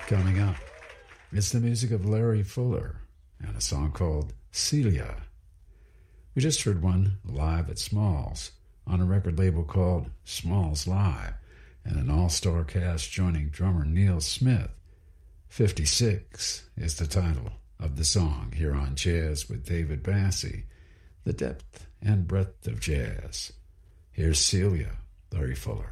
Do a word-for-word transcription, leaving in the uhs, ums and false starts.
Coming up, it's the music of Larry Fuller and a song called Celia. We just heard one live at Smalls on a record label called Smalls Live, and an all-star cast joining drummer Neil Smith. fifty-six is the title of the song here on Jazz with David Bassie, the depth and breadth of jazz. Here's Celia, Larry Fuller.